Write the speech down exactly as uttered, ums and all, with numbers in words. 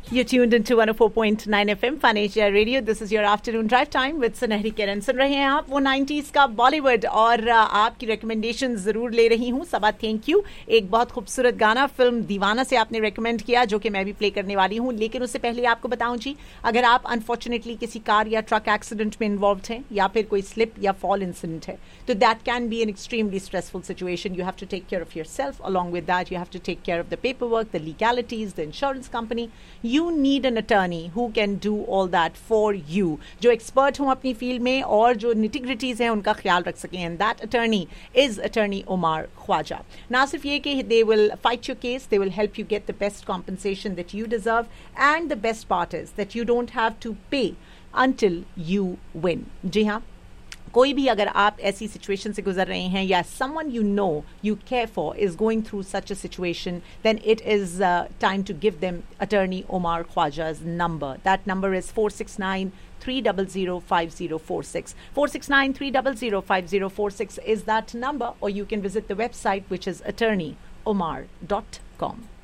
You're tuned into one oh four point nine F M Fun Asia Radio. This is your afternoon drive time with सुनहरी किरण. सुन रहे हैं आप वो nineties का बॉलीवुड और आपकी रिकमेंडेशन जरूर ले रही हूँ. सबा थैंक यू. एक बहुत खूबसूरत गाना फिल्म दीवाना से आपने रिकमेंड किया जो कि मैं भी प्ले करने वाली हूँ. लेकिन उससे पहले आपको बताऊँ जी, अगर आप अनफॉर्चुनेटली किसी कार या ट्रक एक्सीडेंट में इन्वॉल्व हैं या फिर कोई स्लिप या फॉल इंसिडेंट है, तो that can be an extremely stressful situation. You have to take care of yourself. Along with that you have to take care of the paper work, the legalities, the insurance company. You need an attorney who can do all that for you. जो expert हों अपनी field में और जो nitty-gritties हैं उनका ख्याल रख सकें. And that attorney is attorney Omar Khwaja. ना सिर्फ ये कि they will fight your case, they will help you get the best compensation that you deserve, and the best part is that you don't have to pay until you win. जी हाँ, कोई भी अगर आप ऐसी सिचुएशन से गुजर रहे हैं या someone you know you care for is going through such a situation, then it is uh, time to give them attorney Omar Khwaja's number. That number is four six nine three zero zero five zero four six. four six nine three zero zero five zero four six is that number, or you can visit the website which is attorney omar dot com.